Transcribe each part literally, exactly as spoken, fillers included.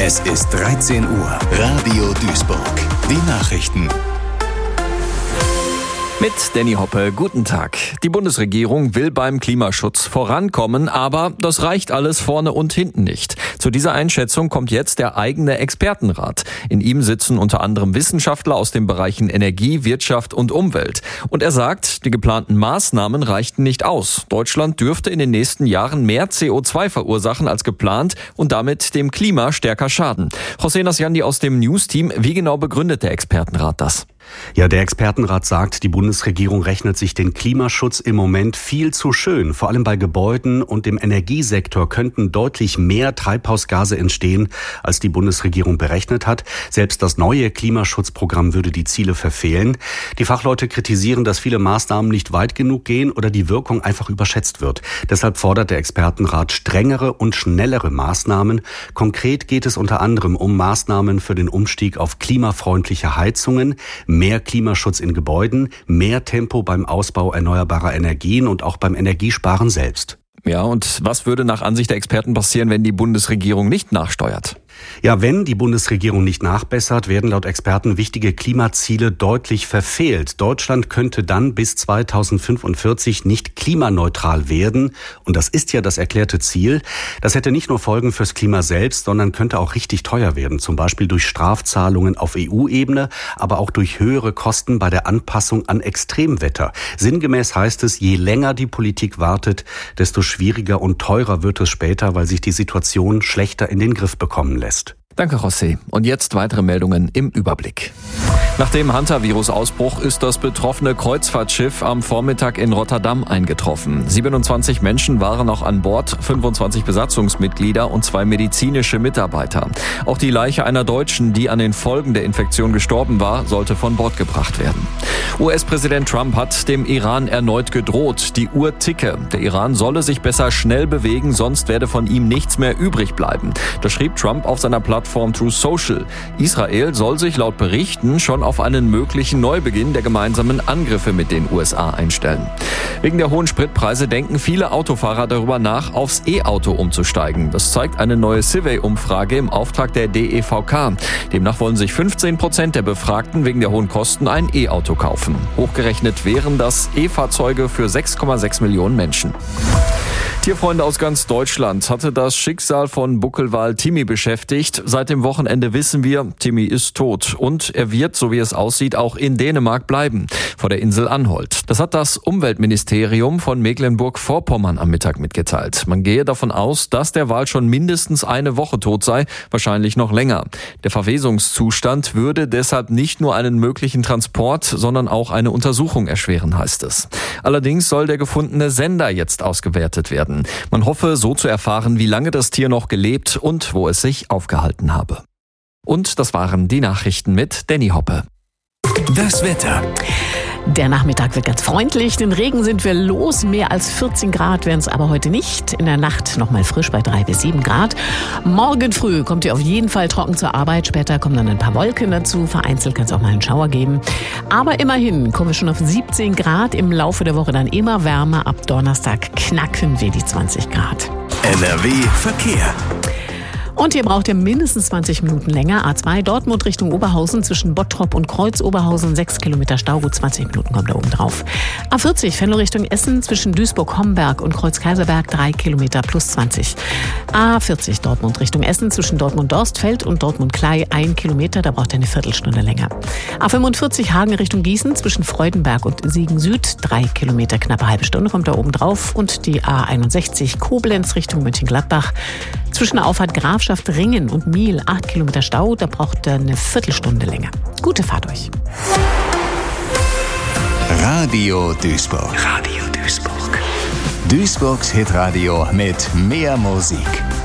Es ist dreizehn Uhr. Radio Duisburg. Die Nachrichten. Mit Danny Hoppe, guten Tag. Die Bundesregierung will beim Klimaschutz vorankommen, aber das reicht alles vorne und hinten nicht. Zu dieser Einschätzung kommt jetzt der eigene Expertenrat. In ihm sitzen unter anderem Wissenschaftler aus den Bereichen Energie, Wirtschaft und Umwelt. Und er sagt, die geplanten Maßnahmen reichten nicht aus. Deutschland dürfte in den nächsten Jahren mehr C O zwei verursachen als geplant und damit dem Klima stärker schaden. José Nasjandi aus dem News-Team, wie genau begründet der Expertenrat das? Ja, der Expertenrat sagt, die Bundesregierung rechnet sich den Klimaschutz im Moment viel zu schön. Vor allem bei Gebäuden und im Energiesektor könnten deutlich mehr Treibhausgase entstehen, als die Bundesregierung berechnet hat. Selbst das neue Klimaschutzprogramm würde die Ziele verfehlen. Die Fachleute kritisieren, dass viele Maßnahmen nicht weit genug gehen oder die Wirkung einfach überschätzt wird. Deshalb fordert der Expertenrat strengere und schnellere Maßnahmen. Konkret geht es unter anderem um Maßnahmen für den Umstieg auf klimafreundliche Heizungen, mehr Klimaschutz in Gebäuden, mehr Tempo beim Ausbau erneuerbarer Energien und auch beim Energiesparen selbst. Ja, und was würde nach Ansicht der Experten passieren, wenn die Bundesregierung nicht nachsteuert? Ja, wenn die Bundesregierung nicht nachbessert, werden laut Experten wichtige Klimaziele deutlich verfehlt. Deutschland könnte dann bis zweitausendfünfundvierzig nicht klimaneutral werden. Und das ist ja das erklärte Ziel. Das hätte nicht nur Folgen fürs Klima selbst, sondern könnte auch richtig teuer werden. Zum Beispiel durch Strafzahlungen auf E U-Ebene, aber auch durch höhere Kosten bei der Anpassung an Extremwetter. Sinngemäß heißt es, je länger die Politik wartet, desto schwieriger und teurer wird es später, weil sich die Situation schlechter in den Griff bekommen lässt. Danke, José. Und jetzt weitere Meldungen im Überblick. Nach dem Hantavirus-Ausbruch ist das betroffene Kreuzfahrtschiff am Vormittag in Rotterdam eingetroffen. siebenundzwanzig Menschen waren noch an Bord, fünfundzwanzig Besatzungsmitglieder und zwei medizinische Mitarbeiter. Auch die Leiche einer Deutschen, die an den Folgen der Infektion gestorben war, sollte von Bord gebracht werden. U S-Präsident Trump hat dem Iran erneut gedroht, die Uhr ticke. Der Iran solle sich besser schnell bewegen, sonst werde von ihm nichts mehr übrig bleiben. Das schrieb Trump auf seiner Plattform Truth Social. Israel soll sich laut Berichten schon auf einen möglichen Neubeginn der gemeinsamen Angriffe mit den U S A einstellen. Wegen der hohen Spritpreise denken viele Autofahrer darüber nach, aufs E-Auto umzusteigen. Das zeigt eine neue Civey-Umfrage im Auftrag der D E V K. Demnach wollen sich fünfzehn Prozent der Befragten wegen der hohen Kosten ein E-Auto kaufen. Hochgerechnet wären das E-Fahrzeuge für sechs Komma sechs Millionen Menschen. Tierfreunde aus ganz Deutschland hatte das Schicksal von Buckelwal Timmy beschäftigt. Seit dem Wochenende wissen wir, Timmy ist tot und er wird, so wie es aussieht, auch in Dänemark bleiben, vor der Insel Anholt. Das hat das Umweltministerium von Mecklenburg-Vorpommern am Mittag mitgeteilt. Man gehe davon aus, dass der Wal schon mindestens eine Woche tot sei, wahrscheinlich noch länger. Der Verwesungszustand würde deshalb nicht nur einen möglichen Transport, sondern auch eine Untersuchung erschweren, heißt es. Allerdings soll der gefundene Sender jetzt ausgewertet werden. Man hoffe, so zu erfahren, wie lange das Tier noch gelebt und wo es sich aufgehalten habe. Und das waren die Nachrichten mit Danny Hoppe. Das Wetter. Der Nachmittag wird ganz freundlich. Den Regen sind wir los. Mehr als vierzehn Grad werden es aber heute nicht. In der Nacht nochmal frisch bei drei bis sieben Grad. Morgen früh kommt ihr auf jeden Fall trocken zur Arbeit. Später kommen dann ein paar Wolken dazu. Vereinzelt kann es auch mal einen Schauer geben. Aber immerhin kommen wir schon auf siebzehn Grad. Im Laufe der Woche dann immer wärmer. Ab Donnerstag knacken wir die zwanzig Grad. N R W Verkehr. Und ihr braucht ja mindestens zwanzig Minuten länger. A zwei Dortmund Richtung Oberhausen zwischen Bottrop und Kreuz-Oberhausen. sechs Kilometer Stau, gut zwanzig Minuten kommt da oben drauf. A vierzig Venlo Richtung Essen zwischen Duisburg-Homberg und Kreuz-Kaiserberg. drei Kilometer plus zwanzig. A vierzig Dortmund Richtung Essen zwischen Dortmund-Dorstfeld und Dortmund-Klei. ein Kilometer, da braucht ihr eine Viertelstunde länger. A fünfundvierzig Hagen Richtung Gießen zwischen Freudenberg und Siegen-Süd. drei Kilometer, knappe halbe Stunde kommt da oben drauf. Und die A einundsechzig Koblenz Richtung Mönchengladbach. Zwischen der Auffahrt Grafschaft Ringen und Miel acht Kilometer Stau, da braucht ihr eine Viertelstunde länger. Gute Fahrt euch. Radio Duisburg. Radio Duisburg. Duisburgs Hitradio mit mehr Musik.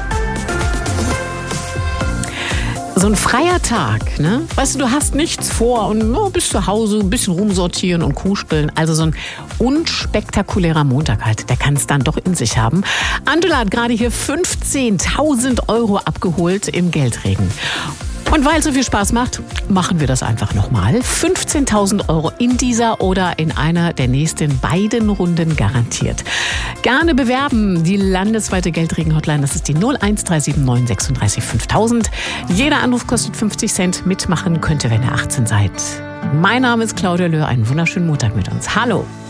So ein freier Tag, ne? Weißt du, du hast nichts vor und oh, bist zu Hause, ein bisschen rumsortieren und kuscheln. Also so ein unspektakulärer Montag halt, der kann es dann doch in sich haben. Angela hat gerade hier fünfzehntausend Euro abgeholt im Geldregen. Und weil es so viel Spaß macht, machen wir das einfach nochmal. fünfzehntausend Euro in dieser oder in einer der nächsten beiden Runden garantiert. Gerne bewerben. Die landesweite Geldregen-Hotline, das ist die null eins drei sieben neun sechsunddreißig fünftausend. Jeder Anruf kostet fünfzig Cent. Mitmachen könnt ihr, wenn ihr achtzehn seid. Mein Name ist Claudia Löhr. Einen wunderschönen Montag mit uns. Hallo.